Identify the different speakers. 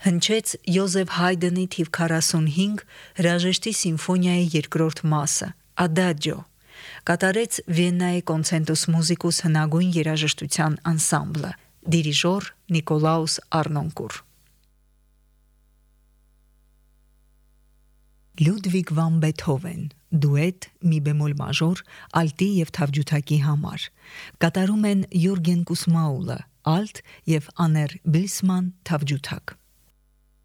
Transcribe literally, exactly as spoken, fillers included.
Speaker 1: Հնչեց Յոզեֆ Հայդենի թիվ քառասունհինգ հրաժեշտի սիմֆոնիայի երկրորդ մասը Adagio, կատարեց Վիեննայի Կոնցենտուս մուզիկուս հնագույն երաժշտության անսամբլը, դիրիժոր Նիկոլաուս Արնոնկուր։ Լյուդվիգ վան Բեթհովեն, դուետ մի բեմոլ մաժոր, ալտի և թավջութակի համար, կատարում են Յուրգեն Կուսմաուլը, ալտ և Աներ Բիլսման թավջութակ։